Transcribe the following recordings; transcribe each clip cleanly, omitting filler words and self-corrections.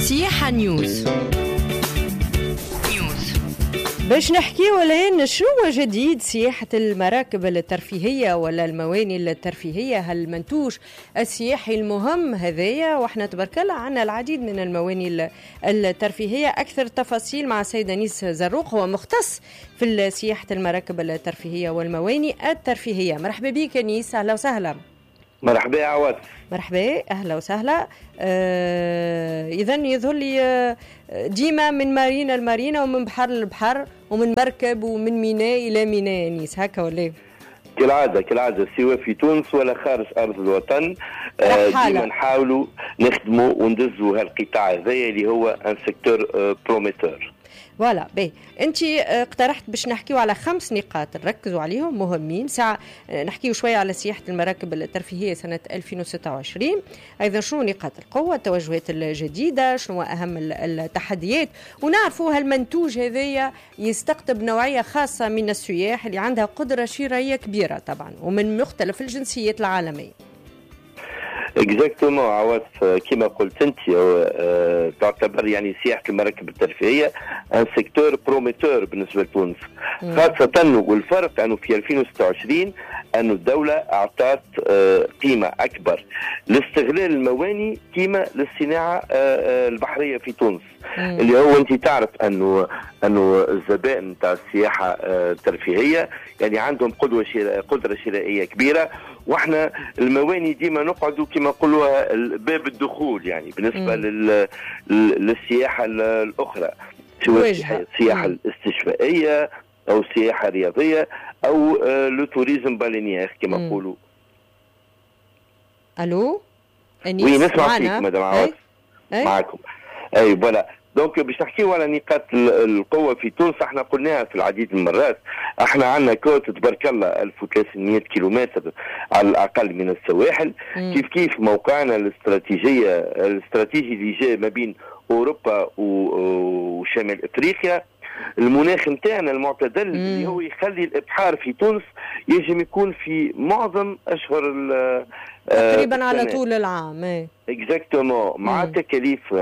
سياحة نيوز. باش نحكيو الآن شنو جديد سياحة المراكب الترفيهية ولا المواني الترفيهية، هالمنتوج السياحي المهم هذايا. واحنا تبارك الله عنا العديد من المواني الترفيهية. أكثر تفاصيل مع السيد أنيس زروق، هو مختص في سياحة المراكب الترفيهية والمواني الترفيهية. مرحبا بك أنيس، أهلا وسهلا. مرحبا عواد. مرحبا، أهلا وسهلا. إذن يظهر لي ديما من مارينا لمارينا ومن بحر لبحر ومن مركب ومن ميناء إلى ميناء أنيس، هكا ولا؟ كالعادة سواء في تونس ولا خارج أرض الوطن ديما نحاولوا نخدموا وندزوا هالقطاع هذايا اللي هو ان سيكتور بروميتور. فوالا باهي، انت اقترحت باش نحكيو على 5 نقاط نركزوا عليهم مهمين. ساعه نحكيو شويه على سياحه المراكب الترفيهيه سنه 2026، ايضا شنو نقاط القوه، التوجهات الجديده، شنو اهم التحديات، ونعرفوا هالمنتوج هذايا يستقطب نوعيه خاصه من السياح اللي عندها قدره شرائيه كبيره طبعا ومن مختلف الجنسيات العالميه. اكزاكتومون عواف، كما قلت انت تعتبر يعني سياحه المراكب الترفيهيه ان سيكتور بروميتور بالنسبه لتونس، خاصه والفرق انه في 2026 أن الدولة أعطت قيمة أكبر لاستغلال المواني قيمة للصناعة البحرية في تونس. اللي هو أنت تعرف أنه الزبائن نتاع السياحة الترفيهية يعني عندهم قدرة شرائية كبيرة، وإحنا المواني ديما نقعدوا كما نقولوا باب الدخول يعني بالنسبة للسياحة الأخرى، سواء السياحة الاستشفائية أو السياحة الرياضية أو لو توريزم بالينيير كما نقولوا. ألو أنيس؟ وي نسمع فيك مدام عواد. معكم. أي فوالا. دونك باش نحكيو على نقاط القوة في تونس، احنا قلناها في العديد من المرات، احنا عندنا كوت تبارك الله 1300 كيلومتر على الأقل من السواحل. كيف موقعنا الاستراتيجي اللي جاء ما بين أوروبا وشمال أفريقيا. المناخ نتاعنا المعتدل اللي هو يخلي الابحار في تونس يجب يكون في معظم اشهر تقريبا على طول العام. اكزاكتومون. مع تكاليف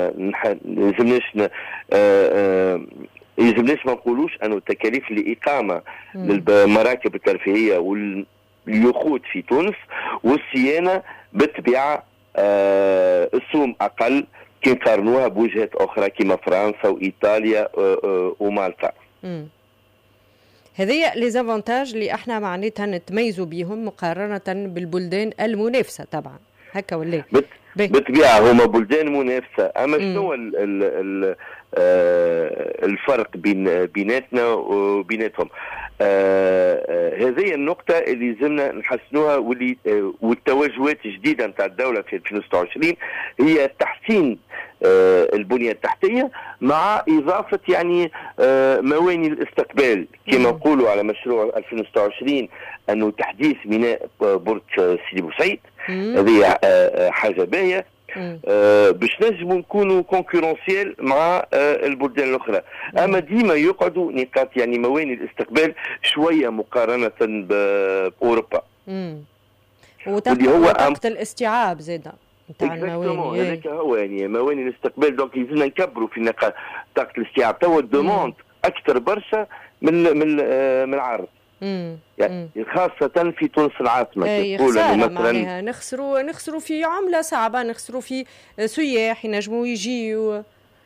يلزمناش ما نقولوش انه تكاليف الاقامه للمراكب الترفيهيه واليخوت في تونس والصيانه بالطبيعه السوم اقل كي نقارنوها بوجهات أخرى كما فرنسا وإيطاليا ومالطا. هذه لي زافونتاج اللي احنا معناتها نتميزوا بهم مقارنة بالبلدان المنافسة طبعا، هكا ولا؟ بالطبيعة هما بلدان منافسة، أما شنو الفرق بيناتنا وبيناتهم؟ هذه النقطة اللي زلنا نحسنوها والتوجهات الجديدة نتاع الدولة في 2026 هي تحسين البنية التحتية مع إضافة يعني مواني الاستقبال كما نقولوا على مشروع 2026 أنه تحديث ميناء بورت سيدي بوسعيد. هذه حاجة باهية باش نجموا نكونوا كونكورونسيال مع البلدان الاخرى. اما ديما يقعدوا نقاط يعني مواني الاستقبال شويه مقارنه باوروبا. وطاقه الاستيعاب زاده نتاع المواني. هذاك هو يعني مواني الاستقبال. دونك يلزمنا نكبروا في نقاط طاقه الاستيعاب. توا الدوموند اكثر برشا من العرض. يعني خاصة في تونس العاصمة. خسارة مثلا نخسروا في عملة صعبة، نخسروا في سياح ينجموا يجيوا.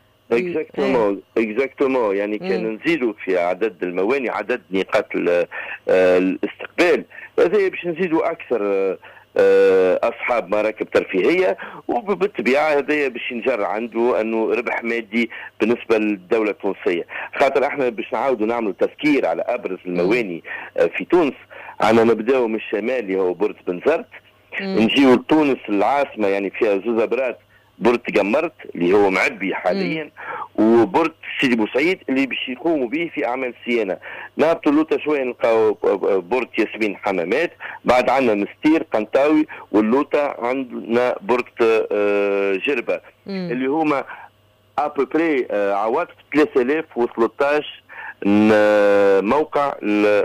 اكزاكتومون يعني كان نزيدوا في عدد المواني، عدد نقاط الاستقبال، هذا باش نزيدوا أكثر أصحاب مراكب ترفيهية، وبالطبيعة هذا باش ينجر عنده أنه ربح مادي بالنسبة للدولة التونسية. خاطر احنا باش نعاودوا نعملوا تذكير على أبرز المواني في تونس. عنا نبداو من الشمال اللي هو بورت بنزرت، نجيو لتونس العاصمة يعني فيها زوز أبرات، بورت قمرت اللي هو معبي حاليا، وبورت سيدي بوسعيد اللي باش يقوموا به في اعمال الصيانه. نهبطوا اللوطه شويه نلقاو بورت ياسمين حمامات، بعد عندنا مستير قنطاوي، واللوطه عندنا بورت جربه اللي هما ابوبري عواطف 3013 موقع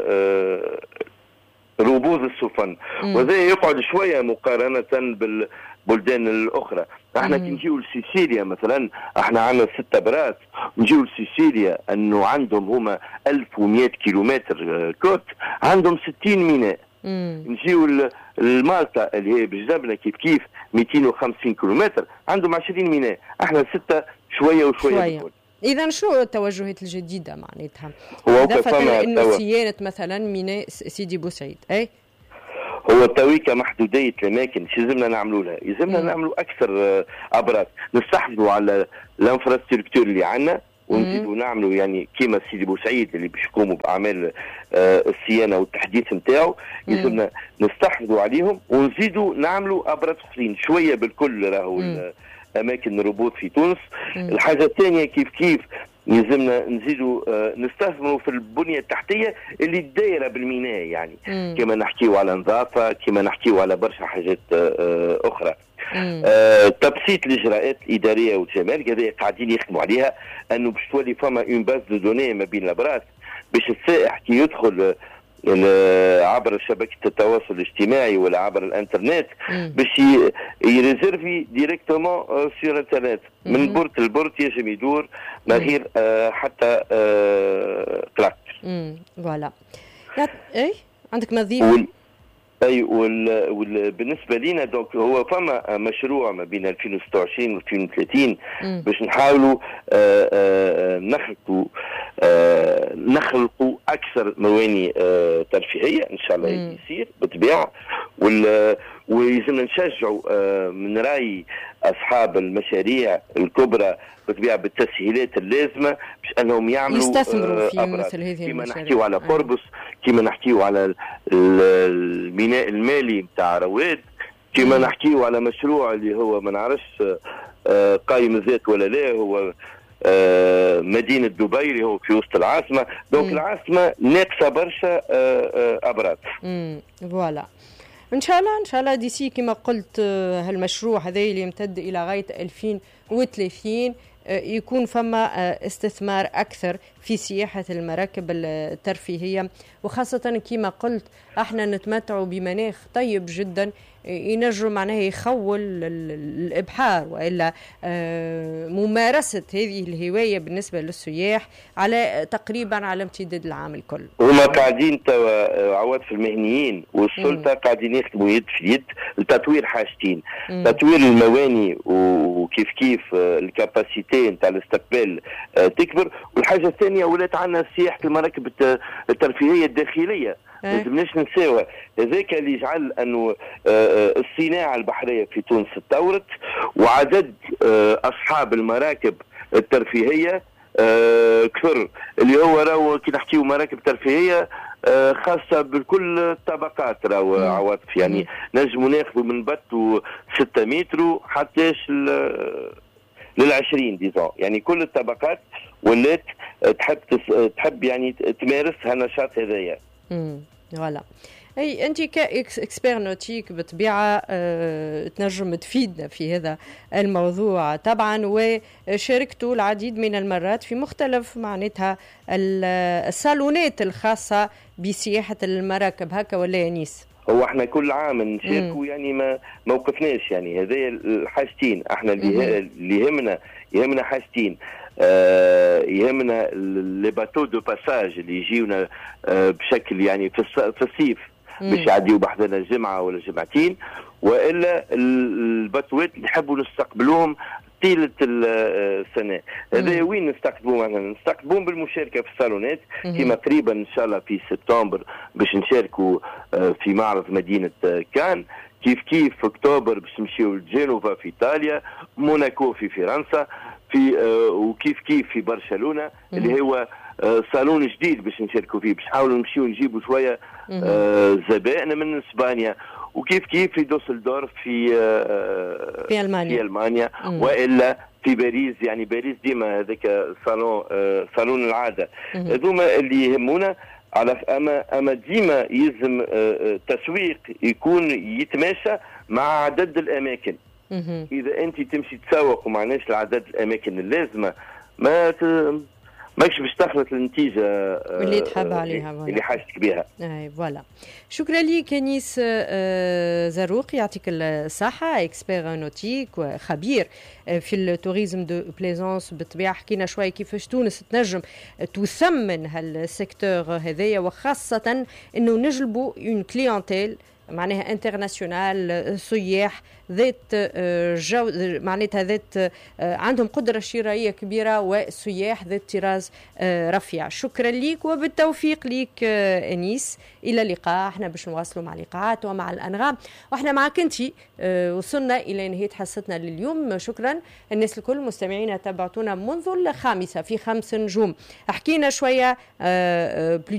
ربوز السفن. وهذا يقعد شويه مقارنه البلدان الاخرى. احنا كي نجيو لسيسيليا مثلا، احنا عندنا 6 برات، نجيو لسيسيليا انه عندهم هما 1100 كيلومتر كوت، عندهم 60 ميناء. نجيو لمالطا اللي هي بجنبنا كيف 250 كيلومتر، عندهم 20 ميناء، احنا 6 شويه وشويه. إذا شو التوجهات الجديدة معناتها؟ هو إضافة إنه صيانة مثلا ميناء سيدي بوسعيد، أي؟ هو التويكة محدودية الأماكن، شو لازمنا نعملوا لها؟ لازمنا نعملوا أكثر أبراج، نستحفظوا على الانفراستركتور اللي عندنا، ونزيدوا نعملوا يعني كيما سيدي بوسعيد اللي باش يقوموا بأعمال الصيانة والتحديث نتاعو، لازمنا نستحفظوا عليهم ونزيدوا نعملوا أبراج أخرين شوية بالكل. راهو أماكن الربوط في تونس. الحاجة الثانية كيف يلزمنا نزيدوا نستثمروا في البنية التحتية اللي دايرة بالميناء، يعني كما نحكيوا على نظافة، كما نحكيوا على برشا حاجات أخرى. تبسيط الإجراءات الإدارية والجمارك هذه قاعدين يخدموا عليها، أنه باش تولي فما اون باز دو دوني ما بين الأبراج، باش السائح كي يدخل عبر شبكة التواصل الاجتماعي ولا عبر الانترنت باش يريزيرفي ديريكتومون سور انترنت، من بورت لبورت يجم يدور ما غير حتى كلاك. فوالا. اي عندك مضيف؟ اي بالنسبه لينا دونك هو فما مشروع ما بين 2026 و 2030 باش نحاولوا نخلقوا اكثر مواني ترفيهيه ان شاء الله يصير بالطبيعه، ويلزمنا نشجعوا من راي اصحاب المشاريع الكبرى بالطبيعه بالتسهيلات اللازمه باش انهم يعملوا يستثمروا في مثل هذه كما نحكيوا على قربص، كما نحكيوا على الميناء المالي نتاع رواد، كما نحكيوا على مشروع اللي هو ما نعرفش قايم الذات ولا لا، هو مدينة دبي اللي هو في وسط العاصمة. دونك العاصمة ناقصة برشا أبراج. فوالا. ان شاء الله ديسي كما قلت هالمشروع هذا اللي يمتد الى غايه 2030 يكون فما استثمار اكثر في سياحه المراكب الترفيهيه، وخاصه كما قلت احنا نتمتعوا بمناخ طيب جدا ينجم معناه يخول الابحار والا ممارسه هذه الهوايه بالنسبه للسياح على تقريبا على امتداد العام الكل. هما قاعدين توا عواطف المهنيين والسلطه قاعدين يخدموا يد في يد لتطوير حاجتين، تطوير المواني وكيف الكاباسيتي نتاع الاستقبال تكبر، والحاجه الثانيه ولات عندنا سياحه المراكب الترفيهيه الداخليه. ما لازمناش ننساوها، هذاك اللي يجعل انه الصناعه البحريه في تونس تطورت، وعدد اصحاب المراكب الترفيهيه كثر، اللي هو راهو كي نحكيو مراكب ترفيهيه خاصه بكل الطبقات. راهو عواطف يعني نجموا ناخذوا من بتو 6 متر حتى لل20 ديزون، يعني كل الطبقات ولات تحب يعني تمارس هالنشاط هذايا. فوالا. اي انت كاكسبير نوتيك بالطبيعه تنجم تفيدنا في هذا الموضوع طبعا، وشاركتوا العديد من المرات في مختلف معناتها الصالونات الخاصه بسياحه المراكب، هكا ولا يا نيس؟ هو احنا كل عام نشاركوا يعني ما وقفناش، يعني هذا الحاجتين احنا اللي يهمنا حاجتين. يهمنا لي باتو دو باساج اللي يجيونا بشكل يعني في الصيف باش يعديوا بحذنا جمعه ولا جمعتين، والا الباتوات اللي نحبوا نستقبلوهم طيله السنه. هذا وين نستقبلوهم؟ نستقبلوهم بالمشاركه في الصالونات، كما قريبا ان شاء الله في سبتمبر باش نشاركوا في معرض مدينه كان، كيف في اكتوبر باش نمشيو لجنوفا في ايطاليا، موناكو في فرنسا، وكيف في برشلونه اللي هو صالون جديد باش نشاركوا فيه، باش نحاولوا نمشيو نجيبوا شويه زبائن من اسبانيا، وكيف في دوسلدورف في المانيا والا في باريس. يعني باريس ديما هذاك صالون العاده. هذوما اللي يهمونا، على اما ديما يلزم تسويق يكون يتماشى مع عدد الاماكن. اذا انت تمشي تسوق ومعناش العدد الاماكن اللازمه ماكش باش تخلط النتيجه اللي تحب عليها اللي حاجتك بها. اي فوالا. شكرا لك انيس زروق، يعطيك الصحه، اكسبير نوتيك وخبير في التوريزم دو بليزونس. بالطبيعه حكينا شويه كيفاش تونس تنجم تثمن هالسيكتور هذايا، وخاصه انه نجلبوا اون كليونتيل معناها انترناسيونال، سياح ذات جو معناتها ذات عندهم قدرة شرائية كبيرة، وسياح ذات طراز رفيع. شكرا لك وبالتوفيق لك أنيس، إلى اللقاء. احنا باش نواصلوا مع اللقاءات ومع الأنغام، واحنا معك انتي. وصلنا إلى نهاية حصتنا لليوم. شكرا الناس الكل مستمعينا تابعتونا منذ الخامسة في 5 نجوم. حكينا شوية